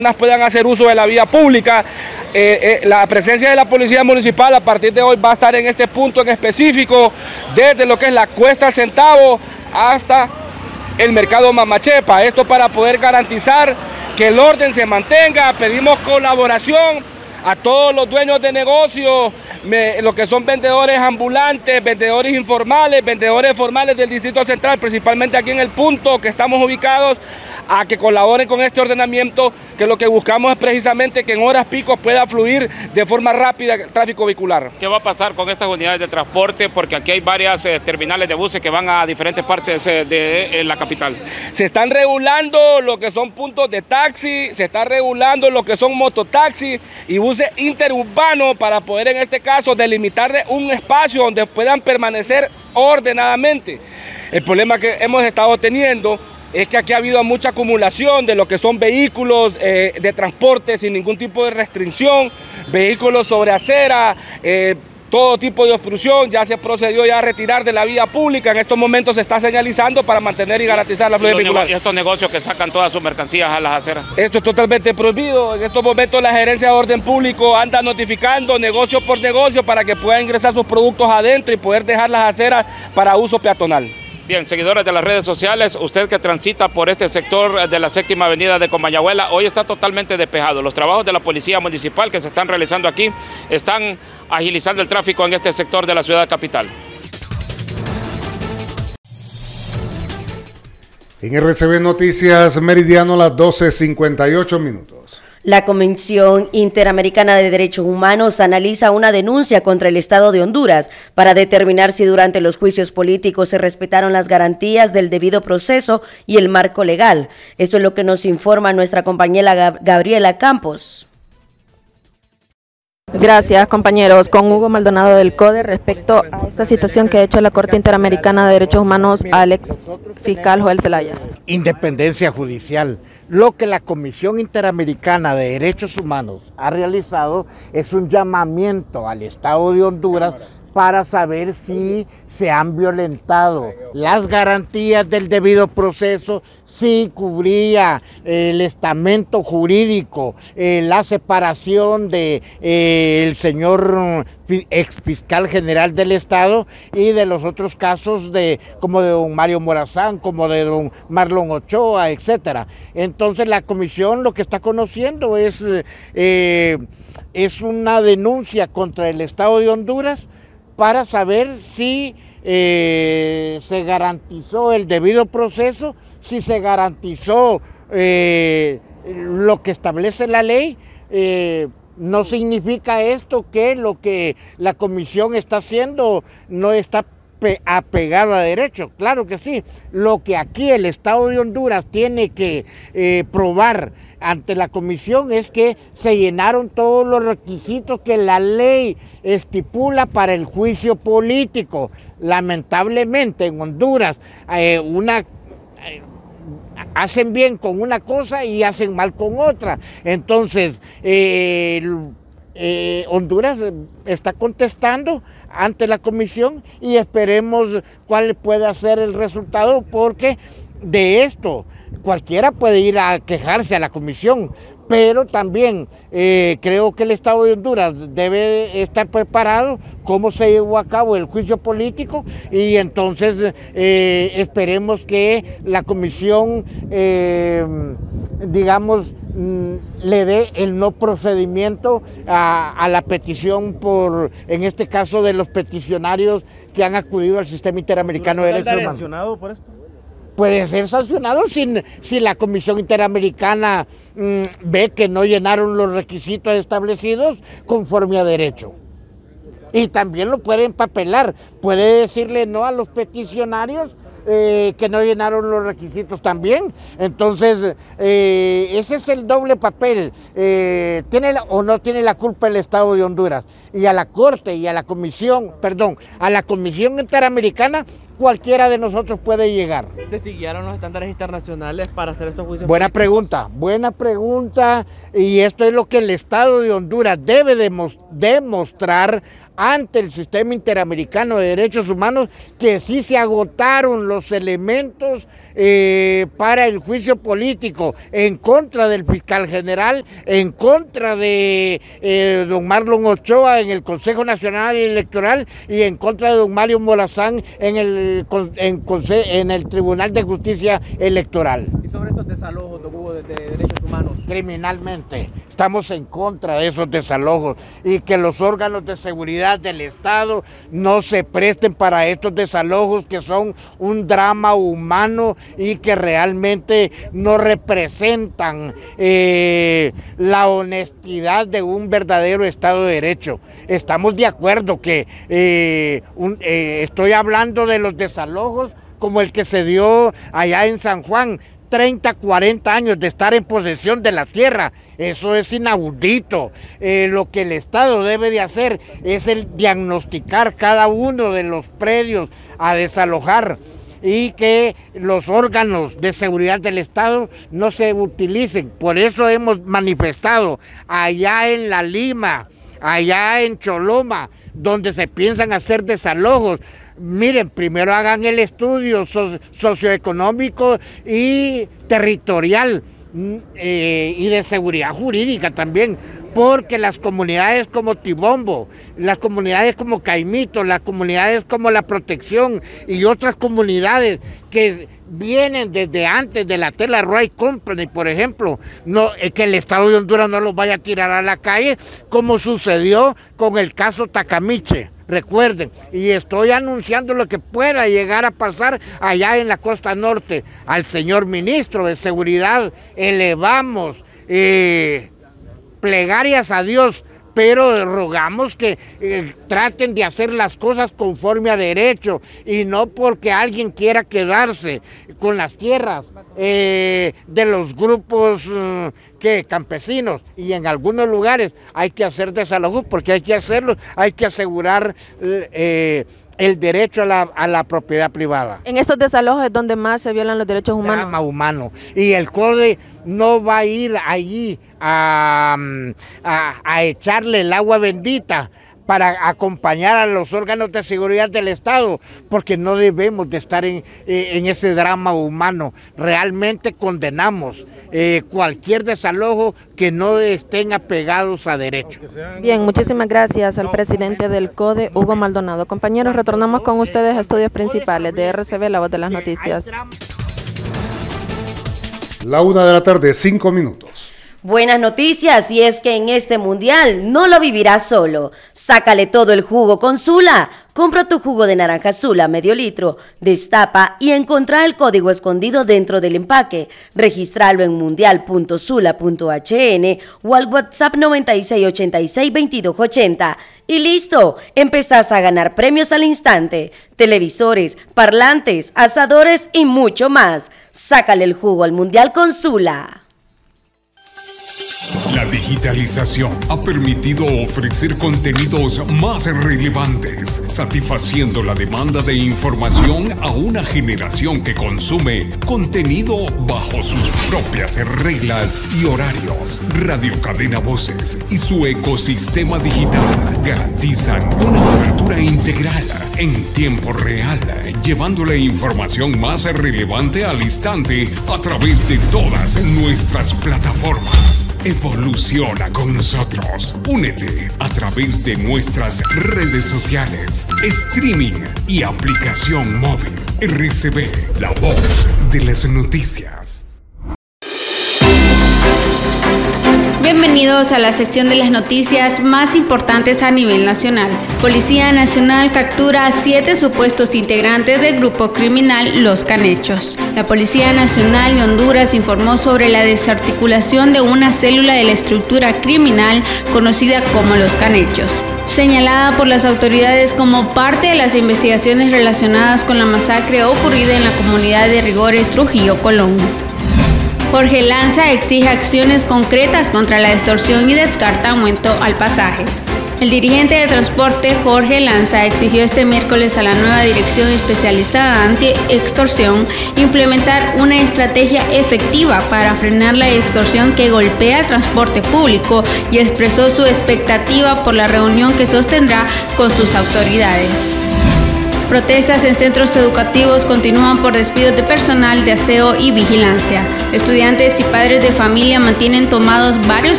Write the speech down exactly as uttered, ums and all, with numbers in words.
puedan hacer uso de la vía pública. Eh, eh, la presencia de la Policía Municipal a partir de hoy va a estar en este punto en específico, desde lo que es la Cuesta al Centavo hasta el Mercado Mamachepa. Esto para poder garantizar que el orden se mantenga. Pedimos colaboración a todos los dueños de negocios, me, lo que son vendedores ambulantes, vendedores informales, vendedores formales del Distrito Central, principalmente aquí en el punto que estamos ubicados, a que colaboren con este ordenamiento, que lo que buscamos es precisamente que en horas pico pueda fluir de forma rápida el tráfico vehicular. ¿Qué va a pasar con estas unidades de transporte? Porque aquí hay varias eh, terminales de buses que van a diferentes partes eh, de eh, la capital. Se están regulando lo que son puntos de taxi, se está regulando lo que son mototaxis y buses interurbanos para poder en este caso delimitarle un espacio donde puedan permanecer ordenadamente. El problema que hemos estado teniendo es que aquí ha habido mucha acumulación de lo que son vehículos eh, de transporte sin ningún tipo de restricción, vehículos sobre acera, eh, todo tipo de obstrucción. Ya se procedió ya a retirar de la vía pública. En estos momentos se está señalizando para mantener y garantizar la fluidez vehicular. ¿Y estos negocios que sacan todas sus mercancías a las aceras? Esto es totalmente prohibido. En estos momentos la Gerencia de Orden Público anda notificando negocio por negocio para que puedan ingresar sus productos adentro y poder dejar las aceras para uso peatonal. Bien, seguidores de las redes sociales, usted que transita por este sector de la séptima avenida de Comayagüela, hoy está totalmente despejado. Los trabajos de la Policía Municipal que se están realizando aquí están agilizando el tráfico en este sector de la ciudad capital. En R C B Noticias Meridiano, las doce cincuenta y ocho minutos. La Comisión Interamericana de Derechos Humanos analiza una denuncia contra el Estado de Honduras para determinar si durante los juicios políticos se respetaron las garantías del debido proceso y el marco legal. Esto es lo que nos informa nuestra compañera Gabriela Campos. Gracias, compañeros. Con Hugo Maldonado del CODE respecto a esta citación que ha hecho la Corte Interamericana de Derechos Humanos al ex fiscal Joel Zelaya. Independencia judicial. Lo que la Comisión Interamericana de Derechos Humanos ha realizado es un llamamiento al Estado de Honduras para saber si se han violentado las garantías del debido proceso, si cubría el estamento jurídico, eh, la separación de eh, el señor ex fiscal general del Estado y de los otros casos de como de don Mario Morazán, como de don Marlon Ochoa, etcétera. Entonces la comisión lo que está conociendo es, eh, es una denuncia contra el Estado de Honduras para saber si eh, se garantizó el debido proceso, si se garantizó eh, lo que establece la ley. Eh, no significa esto que lo que la comisión está haciendo no está apegado a derecho, claro que sí. Lo que aquí el Estado de Honduras tiene que eh, probar ante la comisión es que se llenaron todos los requisitos que la ley estipula para el juicio político. Lamentablemente en Honduras eh, una eh, hacen bien con una cosa y hacen mal con otra. Entonces eh, eh, Honduras está contestando ante la comisión y esperemos cuál puede ser el resultado, porque de esto cualquiera puede ir a quejarse a la comisión, pero también eh, creo que el Estado de Honduras debe estar preparado cómo se llevó a cabo el juicio político y entonces eh, esperemos que la comisión, eh, digamos, le dé el no procedimiento a, a la petición por, en este caso, de los peticionarios que han acudido al sistema interamericano de derechos humanos. ¿Sancionado por esto? Puede ser sancionado si, si la Comisión Interamericana mmm, ve que no llenaron los requisitos establecidos conforme a derecho. Y también lo puede empapelar, puede decirle no a los peticionarios Eh, que no llenaron los requisitos también. Entonces eh, ese es el doble papel. Eh, ¿tiene la, o no tiene la culpa el Estado de Honduras? Y a la Corte y a la Comisión, perdón, a la Comisión Interamericana cualquiera de nosotros puede llegar. ¿Se siguieron los estándares internacionales para hacer estos juicios? Buena pregunta, buena pregunta, y esto es lo que el Estado de Honduras debe demostrar ante el sistema interamericano de derechos humanos, que sí se agotaron los elementos eh, para el juicio político en contra del fiscal general, en contra de eh, don Marlon Ochoa en el Consejo Nacional Electoral y en contra de don Mario Morazán en el, en, en el Tribunal de Justicia Electoral. ¿Y sobre estos desalojos, don Hugo, de, de derechos humanos? Criminalmente, estamos en contra de esos desalojos y que los órganos de seguridad del Estado no se presten para estos desalojos que son un drama humano y que realmente no representan eh, la honestidad de un verdadero Estado de Derecho. Estamos de acuerdo que eh, un, eh, estoy hablando de los desalojos como el que se dio allá en San Juan, treinta, cuarenta años de estar en posesión de la tierra. Eso es inaudito. Eh, lo que el Estado debe de hacer es el diagnosticar cada uno de los predios a desalojar y que los órganos de seguridad del Estado no se utilicen. Por eso hemos manifestado allá en La Lima, allá en Choloma, donde se piensan hacer desalojos. Miren, primero hagan el estudio so- socioeconómico y territorial eh, y de seguridad jurídica también, porque las comunidades como Tibombo, las comunidades como Caimito, las comunidades como La Protección y otras comunidades que vienen desde antes de la Tela Right Company, por ejemplo, no, eh, que el Estado de Honduras no los vaya a tirar a la calle, como sucedió con el caso Tacamiche. Recuerden, y estoy anunciando lo que pueda llegar a pasar allá en la costa norte. Al señor ministro de Seguridad elevamos eh, plegarias a Dios, pero rogamos que eh, traten de hacer las cosas conforme a derecho y no porque alguien quiera quedarse con las tierras eh, de los grupos eh, que campesinos, y en algunos lugares hay que hacer desalojos porque hay que hacerlo, hay que asegurar eh, el derecho a la, a la propiedad privada. En estos desalojos es donde más se violan los derechos humanos. Drama humano. Y el C O D E no va a ir allí a, a, a echarle el agua bendita para acompañar a los órganos de seguridad del Estado, porque no debemos de estar en, en ese drama humano. Realmente condenamos eh, cualquier desalojo que no estén apegados a derecho. Bien, muchísimas gracias al presidente del C O D E, Hugo Maldonado. Compañeros, retornamos con ustedes a estudios principales de R C B, La Voz de las Noticias. La una de la tarde, cinco minutos. Buenas noticias, y es que en este mundial no lo vivirás solo. Sácale todo el jugo con Sula. Compra tu jugo de naranja Sula medio litro, destapa y encontrá el código escondido dentro del empaque. Regístralo en mundial punto sula punto h n o al WhatsApp noventa y seis ochenta y seis veintidós ochenta. Y listo, empezás a ganar premios al instante. Televisores, parlantes, asadores y mucho más. Sácale el jugo al mundial con Sula. La digitalización ha permitido ofrecer contenidos más relevantes, satisfaciendo la demanda de información a una generación que consume contenido bajo sus propias reglas y horarios. Radio Cadena Voces y su ecosistema digital garantizan una cobertura integral en tiempo real, llevando la información más relevante al instante a través de todas nuestras plataformas. Evoluciona con nosotros. Únete a través de nuestras redes sociales, streaming y aplicación móvil. R C B, la voz de las noticias. Bienvenidos a la sección de las noticias más importantes a nivel nacional. Policía Nacional captura a siete supuestos integrantes del grupo criminal Los Canechos. La Policía Nacional de Honduras informó sobre la desarticulación de una célula de la estructura criminal conocida como Los Canechos, señalada por las autoridades como parte de las investigaciones relacionadas con la masacre ocurrida en la comunidad de Rigores, Trujillo, Colón. Jorge Lanza exige acciones concretas contra la extorsión y descarta aumento al pasaje. El dirigente de transporte Jorge Lanza exigió este miércoles a la nueva Dirección Especializada Anti-Extorsión implementar una estrategia efectiva para frenar la extorsión que golpea el transporte público y expresó su expectativa por la reunión que sostendrá con sus autoridades. Protestas en centros educativos continúan por despidos de personal de aseo y vigilancia. Estudiantes y padres de familia mantienen tomados varios